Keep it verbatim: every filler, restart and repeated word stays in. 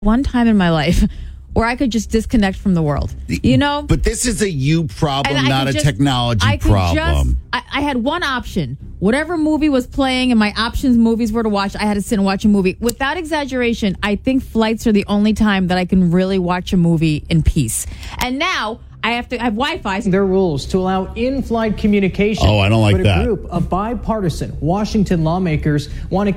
one time in my life where I could just disconnect from the world, you know? But this is a you problem, And I not could a just- technology I could problem. Just, I, I had one option. Whatever movie was playing and my options movies were to watch, I had to sit and watch a movie. Without exaggeration, I think flights are the only time that I can really watch a movie in peace. And now I have to I have Wi-Fi. Their rules to allow in-flight communication. Oh, I don't like but that. A group of bipartisan Washington lawmakers want to